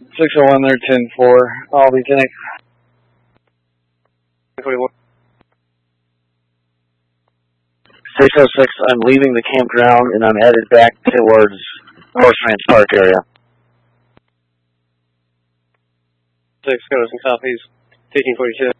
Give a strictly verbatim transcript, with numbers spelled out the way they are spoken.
six oh one there, ten four. I'll be Phoenix. six oh six, I'm leaving the campground and I'm headed back towards Horse Ranch Park area. six, got us in southeast, fifteen forty-two.